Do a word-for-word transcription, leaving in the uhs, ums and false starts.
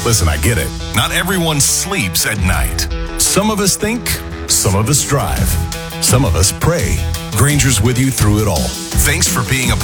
Listen, I get it. Not everyone sleeps at night. Some of us think, some of us drive, some of us pray. Granger's with you through it all. Thanks for being a